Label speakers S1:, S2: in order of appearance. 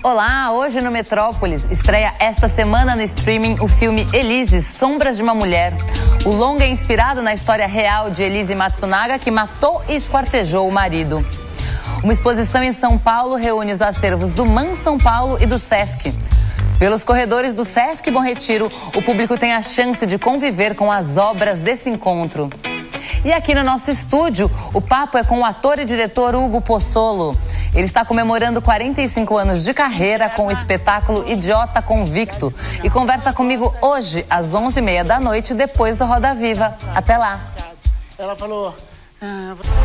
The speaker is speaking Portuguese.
S1: Olá, hoje no Metrópolis estreia esta semana no streaming o filme Elise, Sombras de uma Mulher. O longa é inspirado na história real de Elise Matsunaga, que matou e esquartejou o marido. Uma exposição em São Paulo reúne os acervos do MAN São Paulo e do Sesc. Pelos corredores do Sesc Bom Retiro, o público tem a chance de conviver com as obras desse encontro. E aqui no nosso estúdio, o papo é com o ator e diretor Hugo Pozzolo. Ele está comemorando 45 anos de carreira com o espetáculo Idiota Convicto e conversa comigo hoje, às 11h30 da noite, depois do Roda Viva. Até lá!
S2: Ela falou...